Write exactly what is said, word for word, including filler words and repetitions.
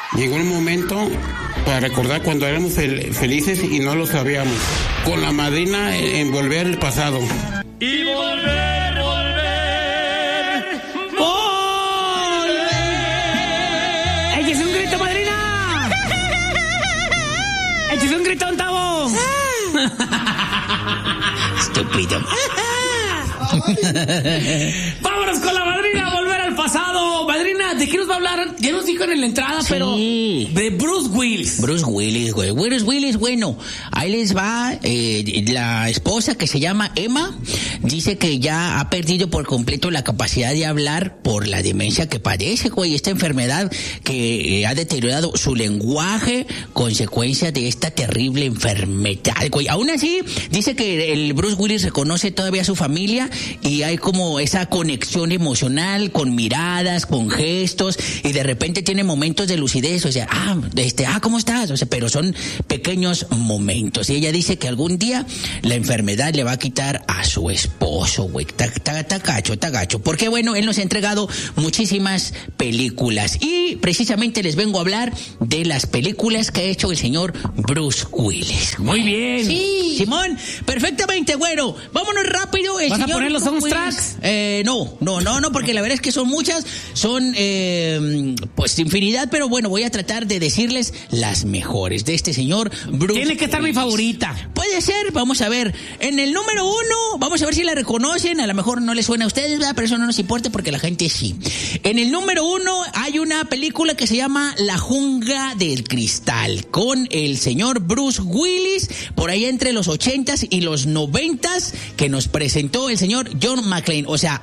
Llegó el momento para recordar cuando éramos fel- felices y no lo sabíamos. Con la madrina en volver el pasado. Y volver, volver, volver. ¡Échese un grito, madrina! ¡Échese un grito, Tavo! Estúpido. ¡Vámonos con la madrina! ¡Volver al pasado! Madrina, ¿de qué nos va a hablar? Ya nos dijo en la entrada, Sí. pero de Bruce Willis. Bruce Willis, güey. Bruce Willis, bueno, ahí les va. Eh, la esposa, que se llama Emma, dice que ya ha perdido por completo la capacidad de hablar por la demencia que padece, güey. Esta enfermedad que eh, ha deteriorado su lenguaje, consecuencia de esta terrible enfermedad, güey. Aún así, dice que el Bruce Willis reconoce todavía a su familia y hay como esa conexión emocional con miradas, con gestos, y de repente tiene momentos de lucidez, o sea, ah, este, ah, ¿cómo estás? O sea, pero son pequeños momentos. Y ella dice que algún día la enfermedad le va a quitar a su esposo, güey. Ta, ta, ta gacho, ta gacho. Porque bueno, él nos ha entregado muchísimas películas. Y precisamente les vengo a hablar de las películas que ha hecho el señor Bruce Willis. Muy bien. Sí, Simón, perfectamente, güero. Vámonos rápido. El ¿Vas a señor poner los Bruce soundtracks? Willis. Eh, no, no, no, no, porque la verdad es que son muchas, son eh, pues infinidad, pero bueno, voy a tratar de decirles las mejores de este señor Bruce Tiene que estar mi Willis. favorita. Puede ser, vamos a ver. En el número uno, vamos a ver si la reconocen. A lo mejor no les suena a ustedes, ¿verdad? Pero eso no nos importa porque la gente sí. En el número uno hay una película que se llama La Jungla del Cristal, con el señor Bruce Willis, por ahí entre los ochentas y los noventas, que nos presentó el señor John McClane. O sea,